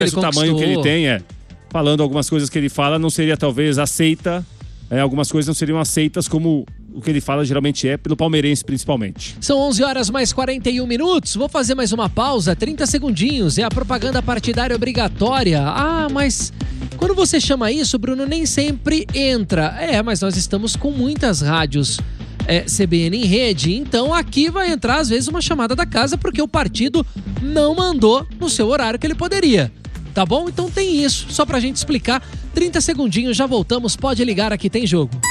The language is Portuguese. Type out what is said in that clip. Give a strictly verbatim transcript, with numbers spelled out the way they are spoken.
Ele o tamanho que ele tem, é, falando algumas coisas que ele fala, não seria talvez aceita, é, algumas coisas não seriam aceitas como o que ele fala geralmente é, pelo palmeirense principalmente. São onze horas mais quarenta e um minutos, vou fazer mais uma pausa, trinta segundinhos, é a propaganda partidária obrigatória. Ah, mas quando você chama isso, Bruno, nem sempre entra. É, mas nós estamos com muitas rádios é, C B N em rede, então aqui vai entrar às vezes uma chamada da casa porque o partido não mandou no seu horário que ele poderia. Tá bom? Então tem isso, só pra gente explicar. trinta segundinhos, já voltamos, pode ligar, aqui tem jogo.